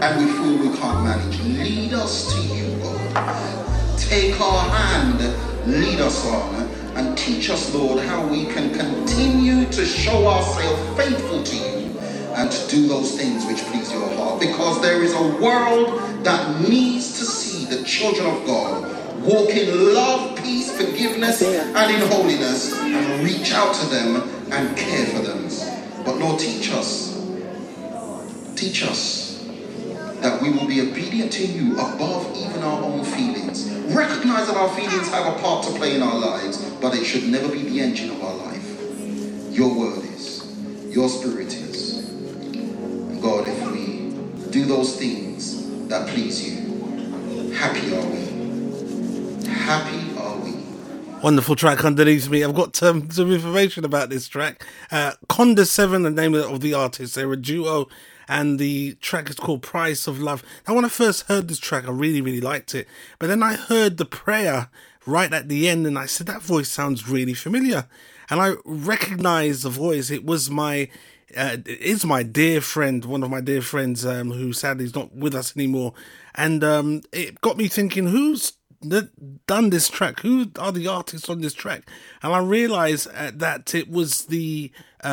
and we feel we can't manage. Lead us to you, God. Take our hand, lead us on, and teach us, Lord, how we can continue to show ourselves faithful to you and to do those things which please your heart. Because there is a world that needs to see the children of God walk in love, peace, forgiveness, and in holiness, and reach out to them and care for them. But Lord, teach us that we will be obedient to you above even our own feelings. Recognize that our feelings have a part to play in our lives, but it should never be the engine of our life. Your word is, your spirit is. And God, if we do those things that please you, happy are we. Happy are we. Wonderful track underneath me. I've got some information about this track. Conda 7, the name of the artist. They're a duo, and the track is called Price of Love. Now, when I first heard this track, I really, really liked it. But then I heard the prayer right at the end, and I said, that voice sounds really familiar. And I recognized the voice. It was is my dear friend, one of my dear friends, who sadly is not with us anymore. And it got me thinking, who's done this track? Who are the artists on this track? And I realized that it was the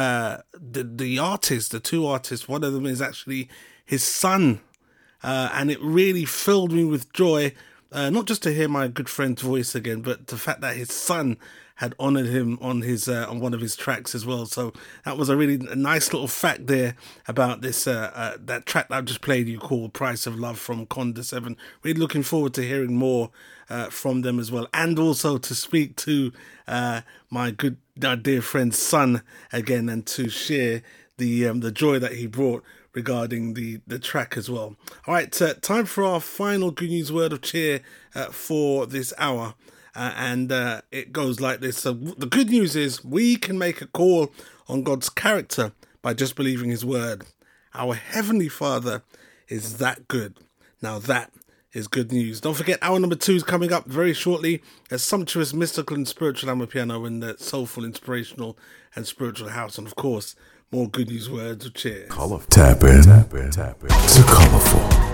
artist, the two artists. One of them is actually his son, and it really filled me with joy, not just to hear my good friend's voice again, but the fact that his son had honoured him on his on one of his tracks as well. So that was a really nice little fact there about this that track that I've just played you, called Price of Love from Conda 7. Really looking forward to hearing more from them as well, and also to speak to my good dear friend's son again, and to share the joy that he brought regarding the track as well. All right, time for our final good news word of cheer for this hour. And it goes like this. So the good news is we can make a call on God's character by just believing his word. Our Heavenly Father is that good. Now that is good news. Don't forget, hour number 2 is coming up very shortly. A sumptuous, mystical and spiritual amapiano in the soulful, inspirational and spiritual house. And of course, more good news words of cheer. Tap in to Colourful.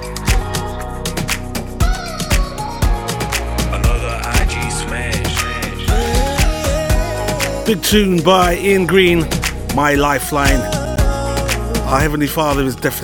Big tune by Ian Green, My Lifeline. Our Heavenly Father is definitely